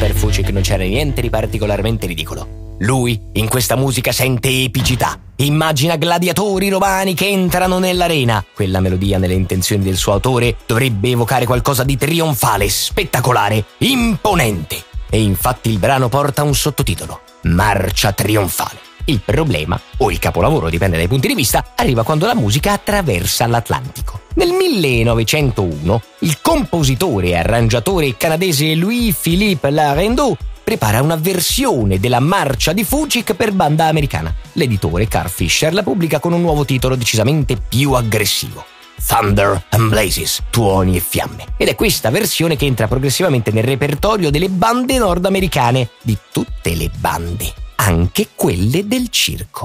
per Fucik non c'era niente di particolarmente ridicolo. Lui, in questa musica, sente epicità. Immagina gladiatori romani che entrano nell'arena. Quella melodia, nelle intenzioni del suo autore, dovrebbe evocare qualcosa di trionfale, spettacolare, imponente. E infatti il brano porta un sottotitolo: Marcia trionfale. Il problema, o il capolavoro, dipende dai punti di vista, arriva quando la musica attraversa l'Atlantico. Nel 1901, il compositore e arrangiatore canadese Louis-Philippe Larendeau prepara una versione della marcia di Fucik per banda americana. L'editore Carl Fischer la pubblica con un nuovo titolo decisamente più aggressivo: Thunder and Blazes, tuoni e fiamme. Ed è questa versione che entra progressivamente nel repertorio delle bande nordamericane, di tutte le bande, anche quelle del circo.